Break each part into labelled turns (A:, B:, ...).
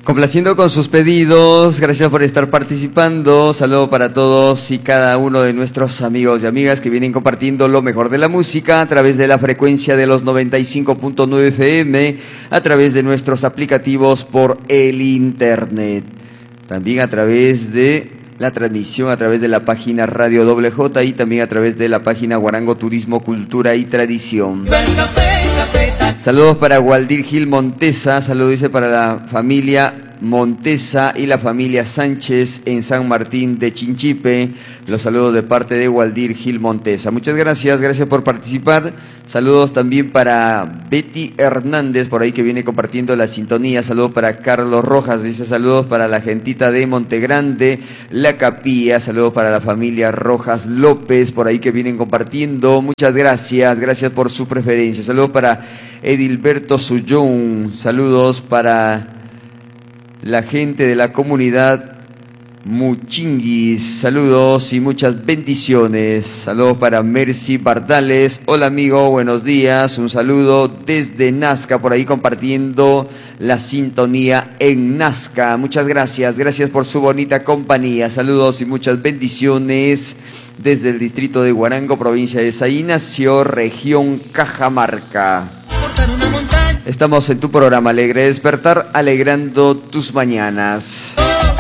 A: Complaciendo con sus pedidos, gracias por estar participando. Saludo para todos y cada uno de nuestros amigos y amigas que vienen compartiendo lo mejor de la música a través de la frecuencia de los 95.9 FM, a través de nuestros aplicativos por el internet. También a través de la transmisión a través de la página Radio WJ y también a través de la página Guarango Turismo, Cultura y Tradición. Saludos para Waldir Gil Montesa, saludos dice para la familia Montesa y la familia Sánchez en San Martín de Chinchipe. Los saludos de parte de Waldir Gil Montesa. Muchas gracias, gracias por participar. Saludos también para Betty Hernández, por ahí que viene compartiendo la sintonía. Saludos para Carlos Rojas, dice saludos para la gentita de Montegrande, La Capilla. Saludos para la familia Rojas López, por ahí que vienen compartiendo. Muchas gracias, gracias por su preferencia. Saludos para Edilberto Sullón, saludos para la gente de la comunidad Muchinguis, saludos y muchas bendiciones. Saludos para Mercy Bardales. Hola amigo, buenos días. Un saludo desde Nazca, por ahí compartiendo la sintonía en Nazca. Muchas gracias, gracias por su bonita compañía. Saludos y muchas bendiciones desde el distrito de Guarango, provincia de San Ignacio, región Cajamarca. Estamos en tu programa Alegre Despertar, alegrando tus mañanas.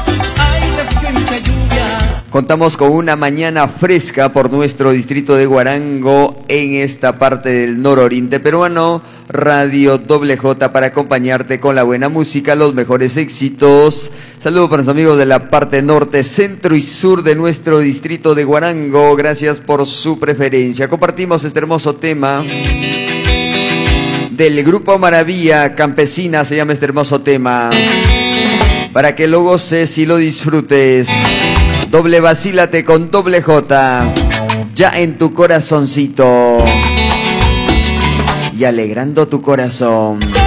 A: Contamos con una mañana fresca por nuestro distrito de Guarango en esta parte del nororiente peruano. Radio WJ para acompañarte con la buena música, los mejores éxitos. Saludos para los amigos de la parte norte, centro y sur de nuestro distrito de Guarango. Gracias por su preferencia. Compartimos este hermoso tema del Grupo Maravilla Campesina, se llama este hermoso tema, para que lo goces y lo disfrutes. Doble vacílate con doble J, ya en tu corazoncito y alegrando tu corazón.